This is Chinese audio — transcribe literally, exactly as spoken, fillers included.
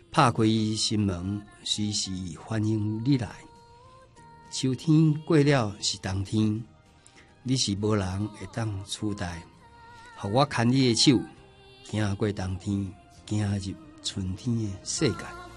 拍开心门，随时欢迎你来。秋天过了是冬天，你是无人会当取代。互我牵你的手，行过冬天，行入春天的世界。